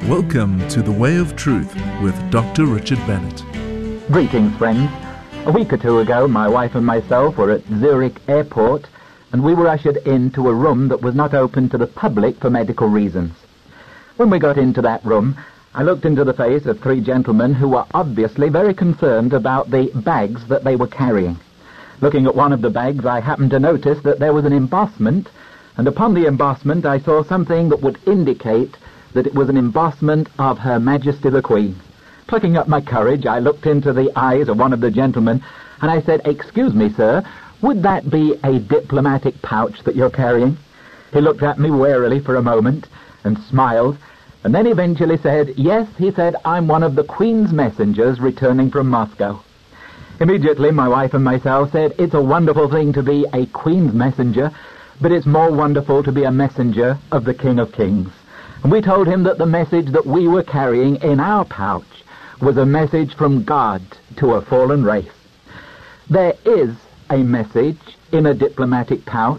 Welcome to The Way of Truth with Dr. Richard Bennett. Greetings, friends. A week or two ago, my wife and myself were at Zurich Airport, and we were ushered into a room that was not open to the public for medical reasons. When we got into that room, I looked into the face of three gentlemen who were obviously very concerned about the bags that they were carrying. Looking at one of the bags, I happened to notice that there was an embossment, and upon the embossment I saw something that would indicate that it was an embossment of Her Majesty the Queen. Plucking up my courage, I looked into the eyes of one of the gentlemen, and I said, "Excuse me, sir, would that be a diplomatic pouch that you're carrying?" He looked at me warily for a moment and smiled, and then eventually said, "Yes," he said, "I'm one of the Queen's messengers returning from Moscow." Immediately, my wife and myself said, "It's a wonderful thing to be a Queen's messenger, but it's more wonderful to be a messenger of the King of Kings." And we told him that the message that we were carrying in our pouch was a message from God to a fallen race. There is a message in a diplomatic pouch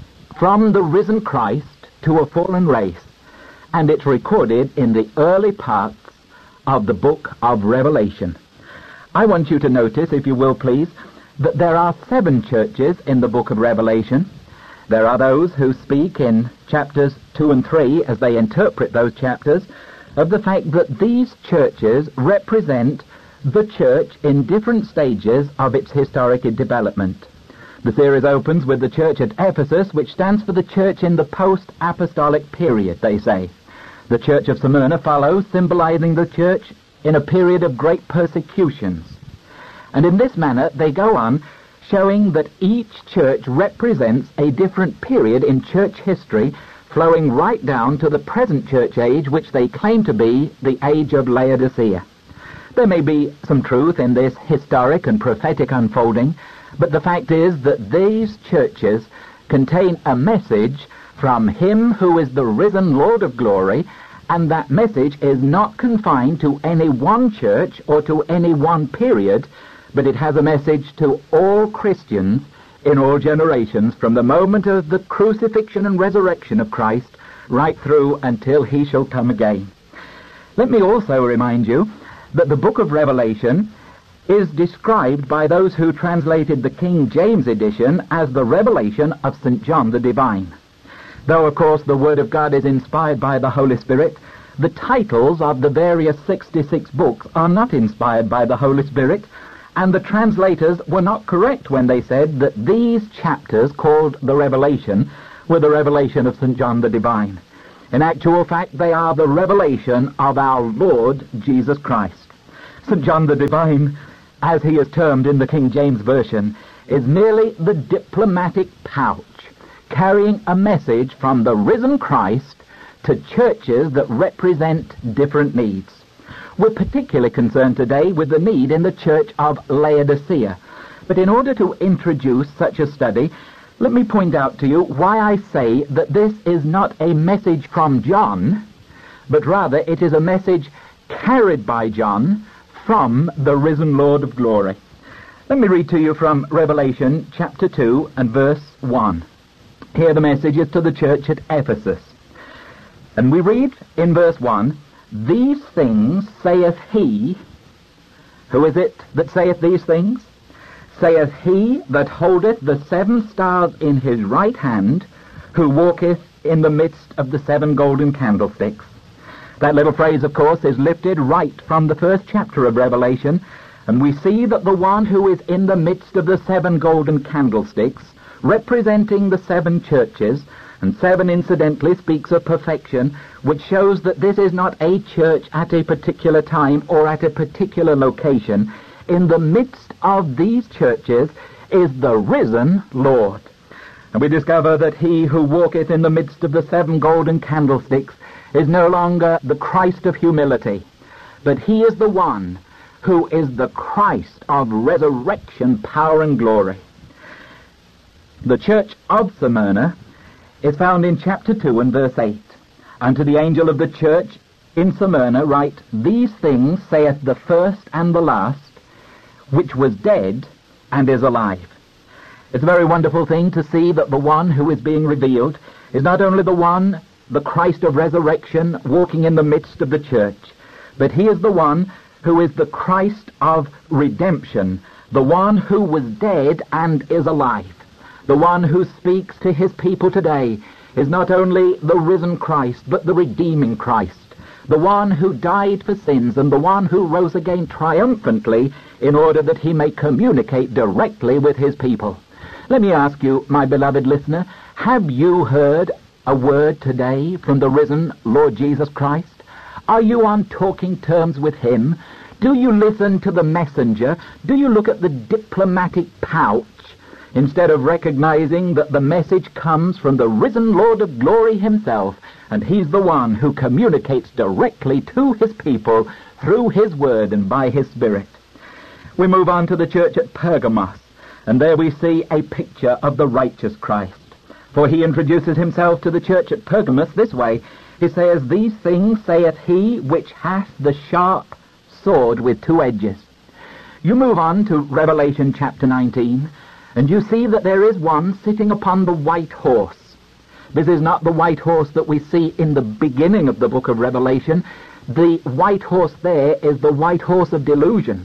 from the risen Christ to a fallen race, and it's recorded in the early parts of the book of Revelation. I want you to notice, if you will please, that there are 7 churches in the book of Revelation. There are those who speak in chapters 2 and 3, as they interpret those chapters, of the fact that these churches represent the church in different stages of its historic development. The series opens with the church at Ephesus, which stands for the church in the post-apostolic period, they say. The church of Smyrna follows, symbolizing the church in a period of great persecutions. And in this manner they go on, showing that each church represents a different period in church history, flowing right down to the present church age, which they claim to be the age of Laodicea. There may be some truth in this historic and prophetic unfolding, but the fact is that these churches contain a message from Him who is the risen Lord of glory, and that message is not confined to any one church or to any one period, but it has a message to all Christians in all generations, from the moment of the crucifixion and resurrection of Christ right through until He shall come again. Let me also remind you that the book of Revelation is described by those who translated the King James edition as the revelation of St. John the Divine. Though, of course, the Word of God is inspired by the Holy Spirit, the titles of the various 66 books are not inspired by the Holy Spirit, and the translators were not correct when they said that these chapters, called the Revelation, were the revelation of St. John the Divine. In actual fact, they are the revelation of our Lord Jesus Christ. St. John the Divine, as he is termed in the King James Version, is merely the diplomatic pouch, carrying a message from the risen Christ to churches that represent different needs. We're particularly concerned today with the need in the church of Laodicea. But in order to introduce such a study, let me point out to you why I say that this is not a message from John, but rather it is a message carried by John from the risen Lord of glory. Let me read to you from Revelation chapter 2 and verse 1. Here the message is to the church at Ephesus. And we read in verse 1, "These things saith he," who is it that saith these things? "Saith he that holdeth the 7 stars in his right hand, who walketh in the midst of the 7 golden candlesticks." That little phrase, of course, is lifted right from the first chapter of Revelation, and we see that the one who is in the midst of the 7 golden candlesticks, representing the 7 churches, and 7 incidentally speaks of perfection, which shows that this is not a church at a particular time or at a particular location. In the midst of these churches is the risen Lord. And we discover that he who walketh in the midst of the 7 golden candlesticks is no longer the Christ of humility, but he is the one who is the Christ of resurrection, power, and glory. The church of Smyrna is found in chapter 2 and verse 8. "Unto the angel of the church in Smyrna write, These things saith the first and the last, which was dead and is alive." It's a very wonderful thing to see that the one who is being revealed is not only the one the Christ of resurrection walking in the midst of the church, but he is the one who is the Christ of redemption, the one who was dead and is alive. The one who speaks to his people today is not only the risen Christ, but the redeeming Christ, the one who died for sins and the one who rose again triumphantly in order that he may communicate directly with his people. Let me ask you, my beloved listener, have you heard a word today from the risen Lord Jesus Christ? Are you on talking terms with him? Do you listen to the messenger? Do you look at the diplomatic pouch instead of recognizing that the message comes from the risen Lord of glory himself, and he's the one who communicates directly to his people through his word and by his Spirit? We move on to the church at Pergamos, and there we see a picture of the righteous Christ. For he introduces himself to the church at Pergamos this way. He says, "These things saith he which hath the sharp sword with two edges." You move on to Revelation chapter 19, and you see that there is one sitting upon the white horse. This is not the white horse that we see in the beginning of the book of Revelation. The white horse there is the white horse of delusion.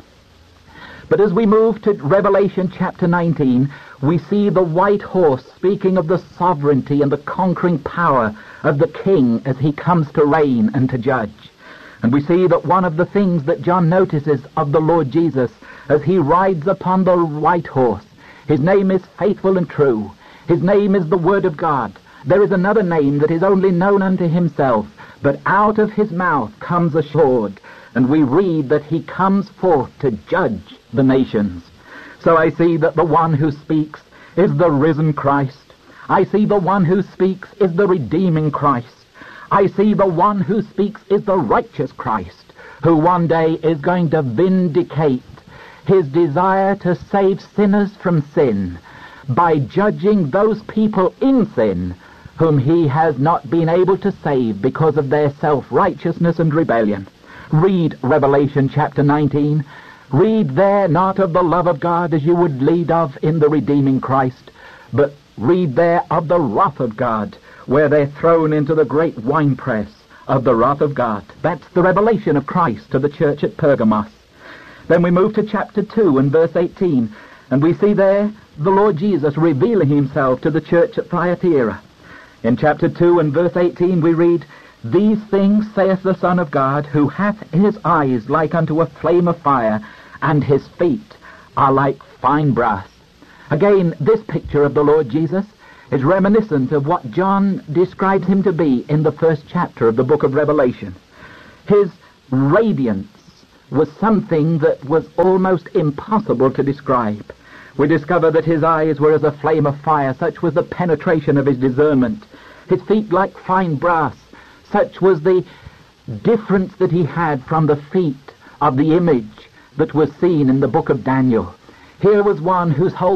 But as we move to Revelation chapter 19, we see the white horse speaking of the sovereignty and the conquering power of the King as he comes to reign and to judge. And we see that one of the things that John notices of the Lord Jesus as he rides upon the white horse, his name is faithful and true. His name is the Word of God. There is another name that is only known unto himself, but out of his mouth comes a sword. And we read that he comes forth to judge the nations. So I see that the one who speaks is the risen Christ. I see the one who speaks is the redeeming Christ. I see the one who speaks is the righteous Christ, who one day is going to vindicate his desire to save sinners from sin by judging those people in sin whom he has not been able to save because of their self-righteousness and rebellion. Read Revelation chapter 19. Read there not of the love of God as you would read of in the redeeming Christ, but read there of the wrath of God, where they're thrown into the great winepress of the wrath of God. That's the revelation of Christ to the church at Pergamos. Then we move to chapter 2 and verse 18, and we see there the Lord Jesus revealing himself to the church at Thyatira. In chapter 2 and verse 18 we read, "These things saith the Son of God, who hath his eyes like unto a flame of fire, and his feet are like fine brass." Again, this picture of the Lord Jesus is reminiscent of what John describes him to be in the first chapter of the book of Revelation. His radiance was something that was almost impossible to describe. We discover that his eyes were as a flame of fire, such was the penetration of his discernment. His feet like fine brass, such was the difference that he had from the feet of the image that was seen in the book of Daniel. Here was one whose whole